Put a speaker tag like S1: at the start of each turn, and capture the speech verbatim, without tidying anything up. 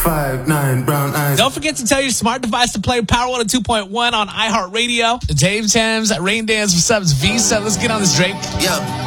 S1: five nine brown eyes.
S2: Don't forget to tell your smart device to play Power one oh two point one on iHeartRadio. Dave Thames, Rain Dance for Subs, Visa. Let's get on this, Drake.
S3: Yeah.